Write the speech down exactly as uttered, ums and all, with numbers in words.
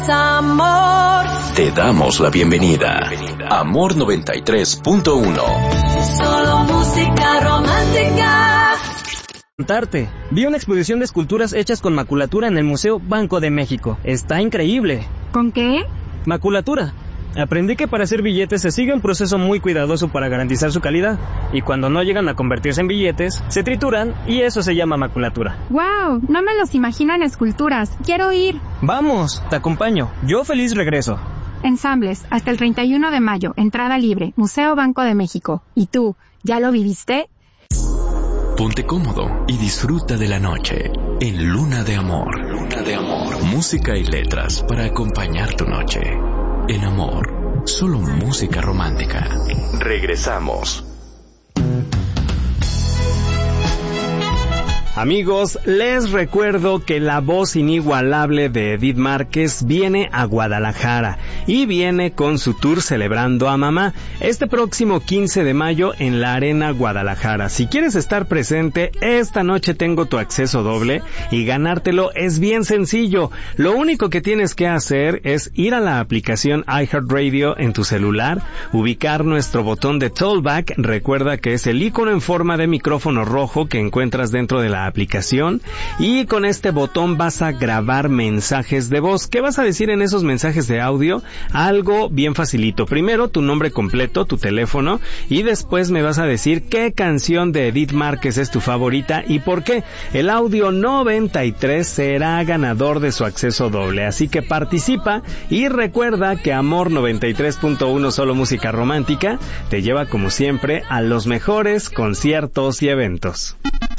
Amor. Te damos la bienvenida. Amor noventa y tres punto uno. Solo música romántica. Contarte. Vi una exposición de esculturas hechas con maculatura en el Museo Banco de México. Está increíble. ¿Con qué? Maculatura. Aprendí que para hacer billetes se sigue un proceso muy cuidadoso para garantizar su calidad, y cuando no llegan a convertirse en billetes, se trituran y eso se llama maculatura. ¡Wow! No me los imagino en esculturas. Quiero ir. Vamos, te acompaño. Yo feliz regreso. Ensambles, hasta el treinta y uno de mayo, entrada libre, Museo Banco de México. ¿Y tú, ya lo viviste? Ponte cómodo y disfruta de la noche en Luna de Amor. Luna de Amor. Música y letras para acompañar tu noche. En Amor, solo música romántica. Regresamos. Amigos, les recuerdo que la voz inigualable de Edith Márquez viene a Guadalajara y viene con su tour Celebrando a Mamá este próximo quince de mayo en la Arena Guadalajara. Si quieres estar presente, esta noche tengo tu acceso doble y ganártelo es bien sencillo. Lo único que tienes que hacer es ir a la aplicación iHeartRadio en tu celular, ubicar nuestro botón de Tollback, recuerda que es el icono en forma de micrófono rojo que encuentras dentro de la aplicación, y con este botón vas a grabar mensajes de voz. ¿Qué vas a decir en esos mensajes de audio? Algo bien facilito. Primero tu nombre completo, tu teléfono, y después me vas a decir qué canción de Edith Márquez es tu favorita y por qué. El audio noventa y tres será ganador de su acceso doble, así que participa y recuerda que Amor noventa y tres punto uno, solo música romántica, te lleva como siempre a los mejores conciertos y eventos.